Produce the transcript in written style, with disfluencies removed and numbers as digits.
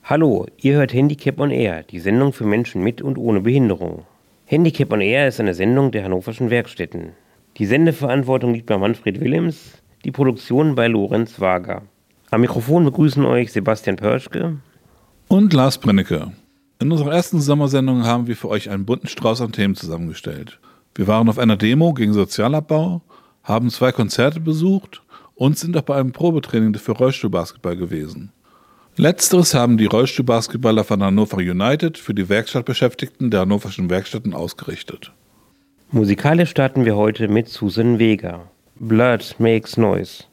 Hallo, ihr hört Handicap on Air, die Sendung für Menschen mit und ohne Behinderung. Handicap on Air ist eine Sendung der Hannoverschen Werkstätten. Die Sendeverantwortung liegt bei Manfred Willems, die Produktion bei Lorenz Wager. Am Mikrofon begrüßen euch Sebastian Pörschke und Lars Brennecke. In unserer ersten Sommersendung haben wir für euch einen bunten Strauß an Themen zusammengestellt. Wir waren auf einer Demo gegen Sozialabbau, haben 2 Konzerte besucht und sind auch bei einem Probetraining für Rollstuhlbasketball gewesen. Letzteres haben die Rollstuhlbasketballer von Hannover United für die Werkstattbeschäftigten der Hannoverschen Werkstätten ausgerichtet. Musikalisch starten wir heute mit Susan Vega. Blood Makes Noise.